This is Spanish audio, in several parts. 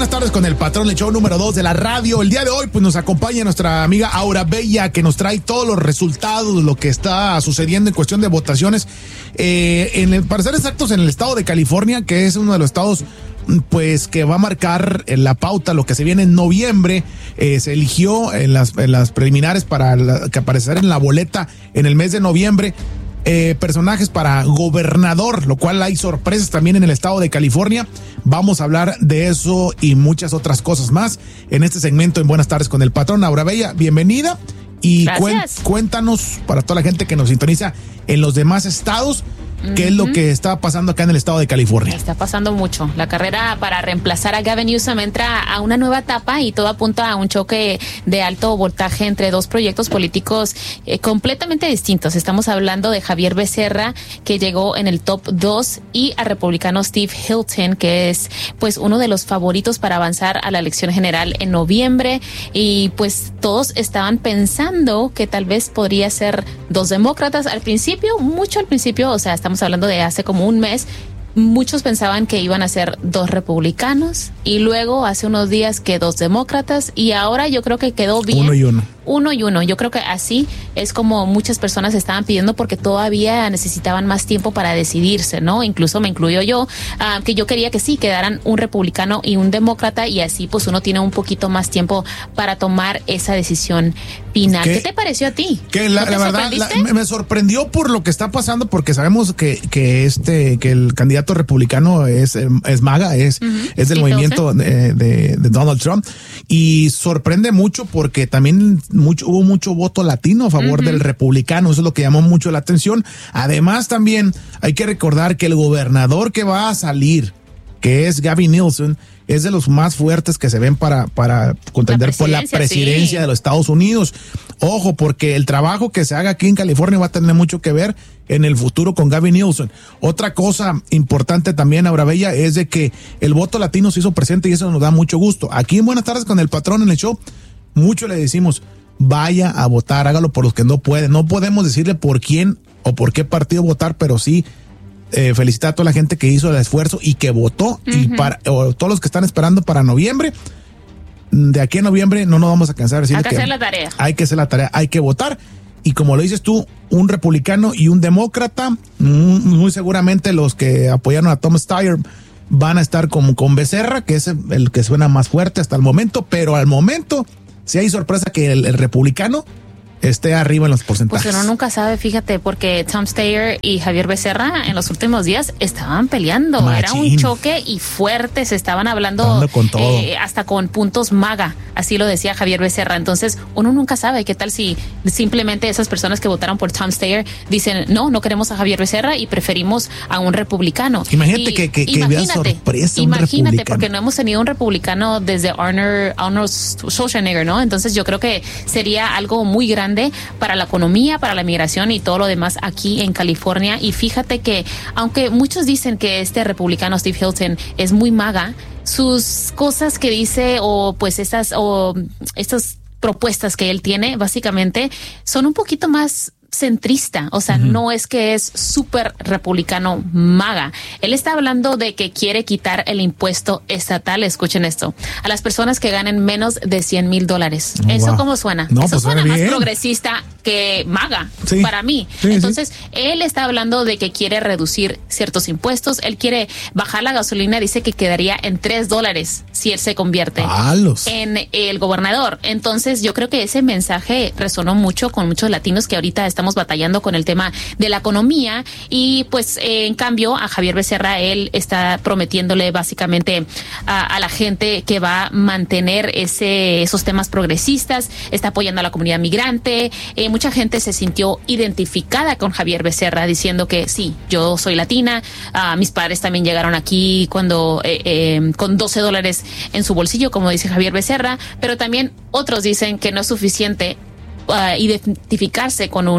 buenas tardes con el patrón, el show número 2 de la radio. El día de hoy pues nos acompaña nuestra amiga Aura Bella, que nos trae todos los resultados, lo que está sucediendo en cuestión de votaciones, para ser exactos, en el estado de California, que es uno de los estados pues que va a marcar la pauta, lo que se viene en noviembre. Se eligió en las preliminares para que aparecer en la boleta en el mes de noviembre personajes para gobernador, lo cual hay sorpresas también en el estado de California. Vamos a hablar de eso y muchas otras cosas más en este segmento en Buenas Tardes con el Patrón. Aura Bella, bienvenida y cuéntanos para toda la gente que nos sintoniza en los demás estados. ¿Qué es lo que está pasando acá en el estado de California? Está pasando mucho. La carrera para reemplazar a Gavin Newsom entra a una nueva etapa y todo apunta a un choque de alto voltaje entre dos proyectos políticos completamente distintos. Estamos hablando de Xavier Becerra, que llegó en el top 2, y al republicano Steve Hilton, que es pues uno de los favoritos para avanzar a la elección general en noviembre. Y pues todos estaban pensando que tal vez podría ser dos demócratas al principio, o sea, estamos hablando de hace como un mes. Muchos pensaban que iban a ser dos republicanos y luego hace unos días que dos demócratas, y ahora yo creo que quedó bien. Uno y uno. Yo creo que así es como muchas personas estaban pidiendo, porque todavía necesitaban más tiempo para decidirse, ¿no? Incluso me incluyo yo, que yo quería que sí quedaran un republicano y un demócrata, y así pues uno tiene un poquito más tiempo para tomar esa decisión final. ¿Qué te pareció a ti? Que la verdad me sorprendió por lo que está pasando, porque sabemos que el candidato republicano es MAGA, es del movimiento de Donald Trump, y sorprende mucho porque también hubo mucho voto latino a favor del republicano. Eso es lo que llamó mucho la atención. Además, también hay que recordar que el gobernador que va a salir, que es Gavin Newsom, es de los más fuertes que se ven para contender por la presidencia de los Estados Unidos. Ojo, porque el trabajo que se haga aquí en California va a tener mucho que ver en el futuro con Gavin Newsom. Otra cosa importante también, Aura Bella, es de que el voto latino se hizo presente, y eso nos da mucho gusto. Aquí en Buenas Tardes con el Patrón, en el show, mucho le decimos: vaya a votar, hágalo por los que no pueden. No podemos decirle por quién o por qué partido votar, pero sí felicitar a toda la gente que hizo el esfuerzo y que votó, o todos los que están esperando para noviembre. De aquí a noviembre no nos vamos a cansar de decirle que hacer la tarea. Hay que hacer la tarea, hay que votar. Y como lo dices tú, un republicano y un demócrata, muy seguramente los que apoyaron a Tom Steyer van a estar con Becerra, que es el que suena más fuerte hasta el momento, pero al momento sí hay sorpresa que el republicano esté arriba en los porcentajes. Pues uno nunca sabe, fíjate, porque Tom Steyer y Xavier Becerra en los últimos días estaban peleando. Machín. Era un choque y fuerte, se estaban hablando con todo. Hasta con puntos MAGA, así lo decía Xavier Becerra. Entonces uno nunca sabe qué tal si simplemente esas personas que votaron por Tom Steyer dicen no queremos a Javier Becerra y preferimos a un republicano. Imagínate que vea sorpresa. Imagínate, porque no hemos tenido un republicano desde Arnold Schwarzenegger, ¿no? Entonces yo creo que sería algo muy grande para la economía, para la migración y todo lo demás aquí en California. Y fíjate que aunque muchos dicen que este republicano Steve Hilton es muy MAGA, sus cosas que dice estas propuestas que él tiene básicamente son un poquito más centrista, o sea, no es que es súper republicano MAGA. Él está hablando de que quiere quitar el impuesto estatal, escuchen esto, a las personas que ganen menos de $100,000. ¿Eso cómo suena? No, eso pues suena más bien progresista que MAGA, para mí. Sí, entonces, él está hablando de que quiere reducir ciertos impuestos, él quiere bajar la gasolina, dice que quedaría en $3 si él se convierte en el gobernador. Entonces, yo creo que ese mensaje resonó mucho con muchos latinos que ahorita estamos batallando con el tema de la economía, y pues en cambio a Xavier Becerra, él está prometiéndole básicamente a la gente que va a mantener esos temas progresistas, está apoyando a la comunidad migrante. Mucha gente se sintió identificada con Xavier Becerra, diciendo que sí, yo soy latina, mis padres también llegaron aquí cuando con $12 en su bolsillo, como dice Xavier Becerra, pero también otros dicen que no es suficiente identificarse con un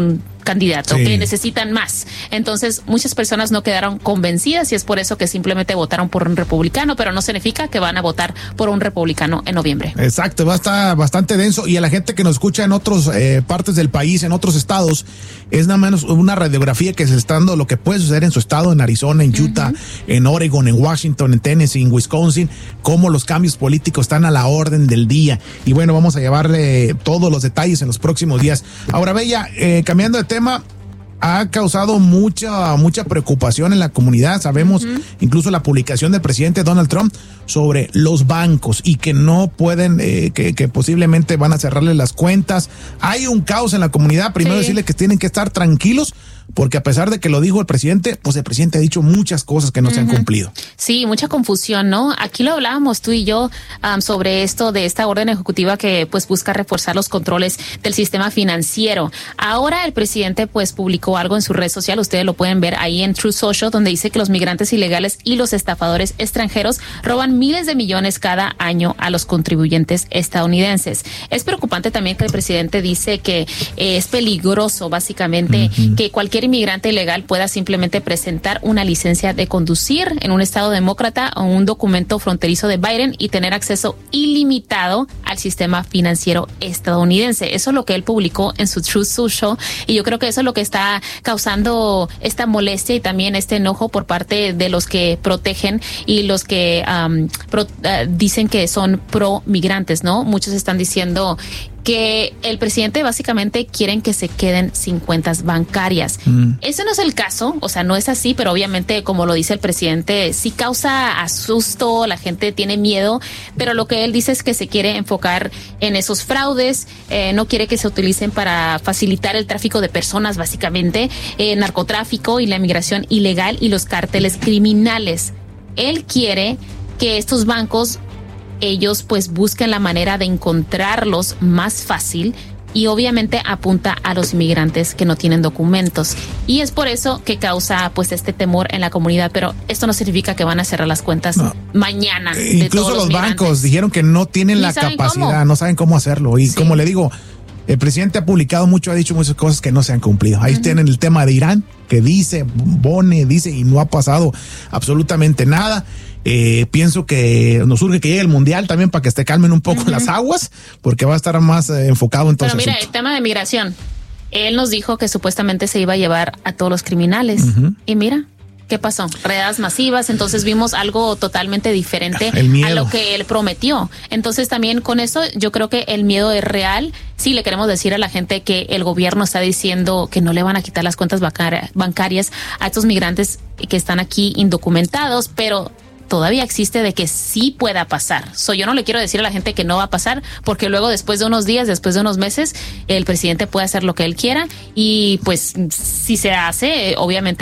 candidato, que necesitan más. Entonces, muchas personas no quedaron convencidas y es por eso que simplemente votaron por un republicano, pero no significa que van a votar por un republicano en noviembre. Exacto, va a estar bastante denso y a la gente que nos escucha en otras partes del país, en otros estados, es nada menos una radiografía que se está dando lo que puede suceder en su estado, en Arizona, en Utah, en Oregon, en Washington, en Tennessee, en Wisconsin, cómo los cambios políticos están a la orden del día. Y bueno, vamos a llevarle todos los detalles en los próximos días. Ahora, Bella, cambiando de tema, ha causado mucha preocupación en la comunidad. Sabemos incluso la publicación del presidente Donald Trump sobre los bancos y que no pueden, que posiblemente van a cerrarle las cuentas. Hay un caos en la comunidad. Primero decirle que tienen que estar tranquilos, porque a pesar de que lo dijo el presidente, pues el presidente ha dicho muchas cosas que no se han cumplido. Sí, mucha confusión, ¿no? Aquí lo hablábamos tú y yo sobre esto de esta orden ejecutiva que pues busca reforzar los controles del sistema financiero. Ahora el presidente pues publicó algo en su red social, ustedes lo pueden ver ahí en Truth Social, donde dice que los migrantes ilegales y los estafadores extranjeros roban miles de millones cada año a los contribuyentes estadounidenses. Es preocupante también que el presidente dice que es peligroso básicamente que cualquier inmigrante ilegal pueda simplemente presentar una licencia de conducir en un estado demócrata o un documento fronterizo de Biden y tener acceso ilimitado al sistema financiero estadounidense. Eso es lo que él publicó en su Truth Social y yo creo que eso es lo que está causando esta molestia y también este enojo por parte de los que protegen y los que dicen que son pro migrantes, ¿no? Muchos están diciendo que el presidente básicamente quieren que se queden sin cuentas bancarias. Ese no es el caso, o sea, no es así, pero obviamente, como lo dice el presidente, sí causa asusto, la gente tiene miedo, pero lo que él dice es que se quiere enfocar en esos fraudes, no quiere que se utilicen para facilitar el tráfico de personas, básicamente, narcotráfico y la inmigración ilegal y los cárteles criminales. Él quiere que estos bancos ellos pues busquen la manera de encontrarlos más fácil y obviamente apunta a los inmigrantes que no tienen documentos y es por eso que causa pues este temor en la comunidad, pero esto no significa que van a cerrar las cuentas mañana. Incluso los bancos dijeron que no tienen la capacidad, no saben cómo hacerlo y como le digo, el presidente ha publicado mucho, ha dicho muchas cosas que no se han cumplido. Ahí tienen el tema de Irán, que dice y no ha pasado absolutamente nada. Pienso que nos urge que llegue el mundial también para que se calmen un poco las aguas, porque va a estar más enfocado en todo eso. Pero mira, el tema de migración, él nos dijo que supuestamente se iba a llevar a todos los criminales y mira, ¿qué pasó? Redadas masivas, entonces vimos algo totalmente diferente a lo que él prometió. Entonces también con eso yo creo que el miedo es real. Sí, le queremos decir a la gente que el gobierno está diciendo que no le van a quitar las cuentas bancarias a estos migrantes que están aquí indocumentados, pero todavía existe de que sí pueda pasar. Yo no le quiero decir a la gente que no va a pasar, porque luego después de unos días, después de unos meses, el presidente puede hacer lo que él quiera y pues si se hace, obviamente